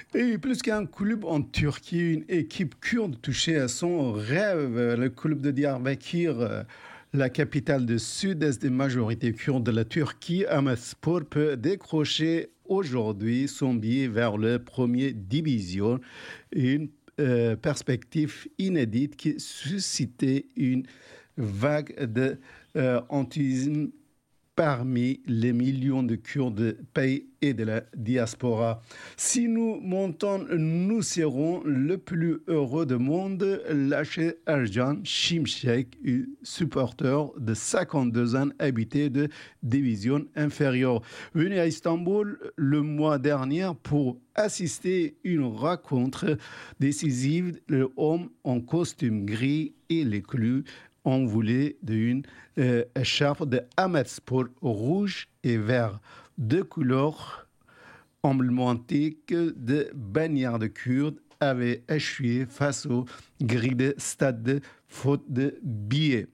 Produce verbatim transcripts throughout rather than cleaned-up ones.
Et plus qu'un club en Turquie, une équipe kurde touchée à son rêve, le club de Diyarbakir, euh, la capitale du sud-est des majorités kurdes de la Turquie, Amaspor, peut décrocher aujourd'hui son billet vers le premier division, une euh, perspective inédite qui suscitait une vague de euh, enthousiasme parmi les millions de Kurdes du pays et de la diaspora. Si nous montons, nous serons le plus heureux du monde, lâché Ercan Şimşek, supporter de cinquante-deux ans habité de division inférieure. Venu à Istanbul le mois dernier pour assister à une rencontre décisive, le homme en costume gris et les clous envoulé d'une euh, écharpe de Amaspor rouge et vert, deux couleurs emblématiques de bannières de Kurdes avaient échoué face aux grilles de stade faute de billets.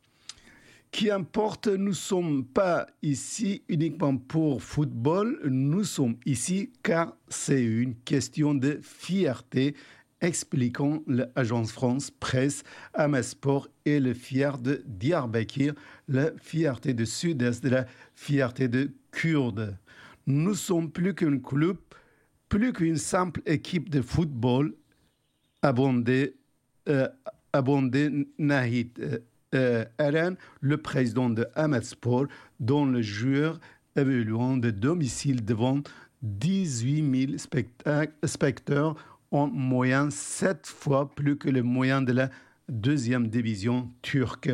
Qu'importe, nous ne sommes pas ici uniquement pour football, nous sommes ici car c'est une question de fierté, expliquant l'agence France Presse, Amaspor et le fier de Diyarbakir, la fierté du sud-est de la fierté de Kurdes. Nous sommes plus qu'un club, plus qu'une simple équipe de football, abondé, euh, abondé Nahid euh, euh, Eren, le président de Amaspor, dont le joueur évoluant de domicile devant dix-huit mille spectateurs en moyenne sept fois plus que le moyen de la deuxième division turque.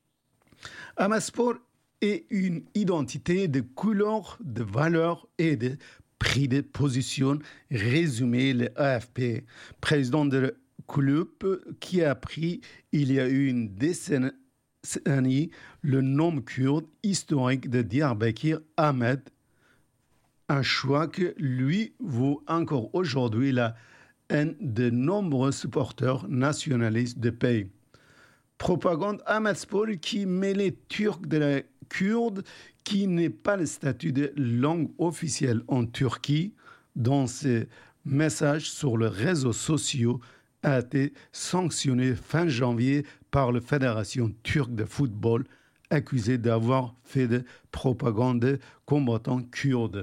Amaspor est une identité de couleurs, de valeurs et de prix de position, résumé le A F P, président de club qui a pris il y a une décennie le nom kurde historique de Diyarbakir Ahmed, un choix que lui vaut encore aujourd'hui la haine de nombreux supporters nationalistes de pays. Propagande Amaspor qui met les Turcs de la kurde, qui n'est pas le statut de langue officielle en Turquie, dans ses messages sur les réseaux sociaux, a été sanctionné fin janvier par la Fédération turque de football, accusée d'avoir fait de propagande de combattants kurdes.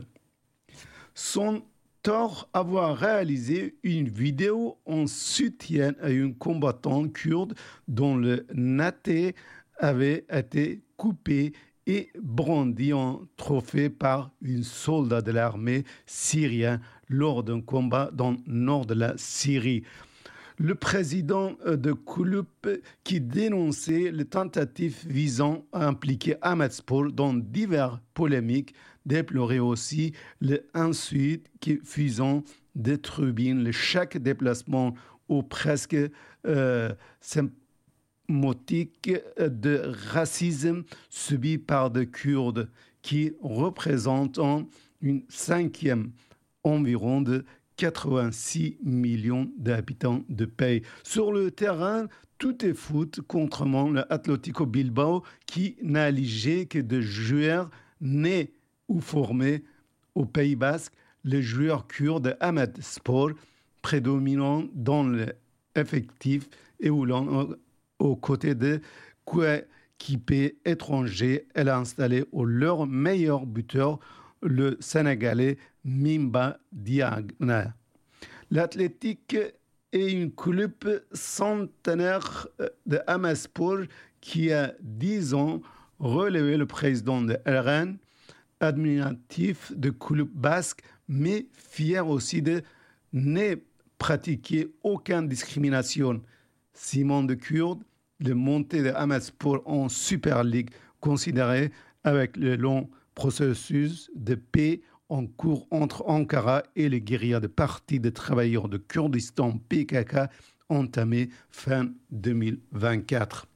Son tort avoir réalisé une vidéo en soutien à un combattant kurde dont le naté avait été coupé et brandi en trophée par un soldat de l'armée syrienne lors d'un combat dans le nord de la Syrie. Le président de club qui dénonçait les tentatives visant à impliquer Amaspor dans diverses polémiques déplorait aussi l'insulte qui faisant des tribunes chaque déplacement ou presque euh, symptomatique de racisme subi par des Kurdes qui représentent une cinquième environ de quatre-vingt-six millions d'habitants de pays. Sur le terrain, tout est foot, contrairement à l'Atlético Bilbao qui n'a légué que de joueurs nés ou formés au Pays Basque, les joueurs kurdes Amaspor, prédominants dans l'effectif et roulant aux côtés de coéquipiers étrangers. Elle a installé au leur meilleur buteur, le Sénégalais Mimba Diagna. L'Athletic est un club centenaire de Amaspor qui a dix ans relevé le président de R N, admiratif de club basque, mais fier aussi de ne pratiquer aucune discrimination. Simon de Kurde, le montée de Amaspor en Super League, considéré avec le long processus de paix en cours entre Ankara et les guérillas de Parti des travailleurs de Kurdistan P K K entamé fin deux mille vingt-quatre.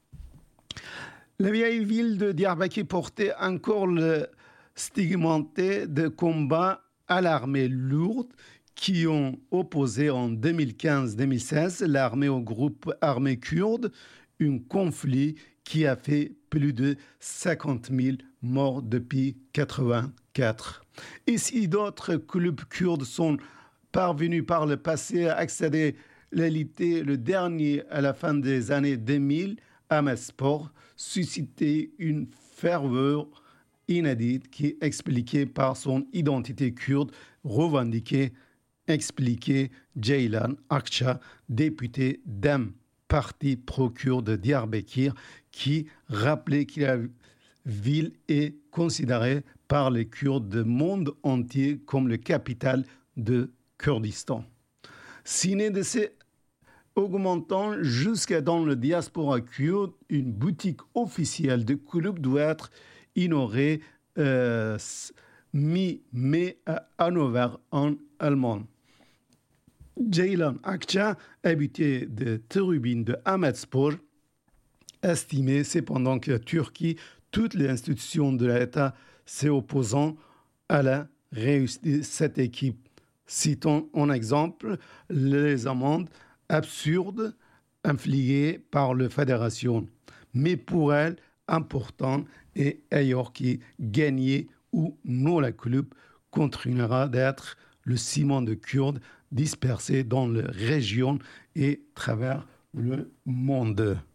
La vieille ville de Diyarbakir portait encore le stigmaté de combats à l'armée lourde qui ont opposé en deux mille quinze deux mille seize l'armée au groupe armé kurde, un conflit qui a fait plus de cinquante mille morts depuis mille neuf cent quatre-vingt-quatre. Et si d'autres clubs kurdes sont parvenu par le passé à accéder à l'élite, le dernier à la fin des années deux mille, Ahmed Sport suscitait une ferveur inédite qui expliquée par son identité kurde revendiquée, expliquait Ceylan Akça, député d'Em, parti pro-kurde de Diyarbakır, qui rappelait que la ville est considérée par les Kurdes du monde entier comme la capitale de Kurdistan. Ciné de ces augmentant jusqu'à dans le diaspora kurde, une boutique officielle de club doit être inaugurée euh, mi-mai à Hannover en Allemagne. Ceylan Akça, habité de tribune de Ahmedspor, estimait cependant que la Turquie, toutes les institutions de l'État s'opposant à la réussite de cette équipe. Citons en exemple les amendes absurdes infligées par la fédération, mais pour elle, important et ailleurs qui gagner ou non le club continuera d'être le ciment de Kurdes dispersés dans la région et à travers le monde.